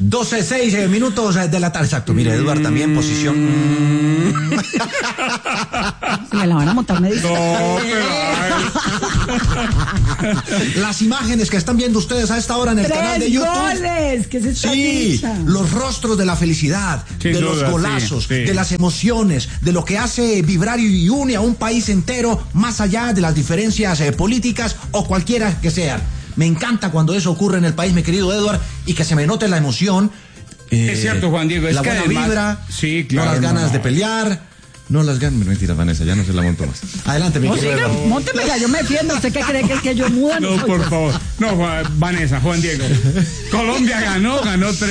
12:06 minutos de la tarde. Exacto, mire, Eduard también posición. Me la van a montar, me dice. No, Las imágenes que están viendo ustedes a esta hora en el canal de YouTube. ¡Goles! ¿Qué es esta Sí, dicha? los rostros de la felicidad, Sin de duda, los golazos, sí. de las emociones, de lo que hace vibrar y une a un país entero, más allá de las diferencias políticas o cualquiera que sean. Me encanta cuando eso ocurre en el país, mi querido Eduard, y que se me note la emoción. Es cierto, Juan Diego, es la que buena además, vibra, sí, claro, no las ganas no. de pelear, no las ganas. Mentira, Vanessa, ya no se la monto más. Adelante, mi No, querido siga, Eduard. móntemela, yo me defiendo. ¿Usted qué cree que es que yo muda? No, soy por yo. favor. No, Vanessa, Juan Diego. Colombia ganó 3.